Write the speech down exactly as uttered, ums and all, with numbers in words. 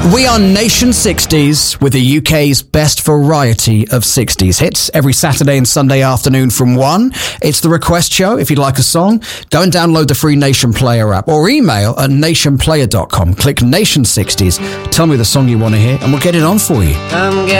We are Nation sixties with the U K's best variety of sixties hits every Saturday and Sunday afternoon from one. It's the request show. If you'd like a song, go and download the free Nation Player app or email at nation player dot com. Click Nation sixties. Tell me the song you want to hear and we'll get it on for you. Come get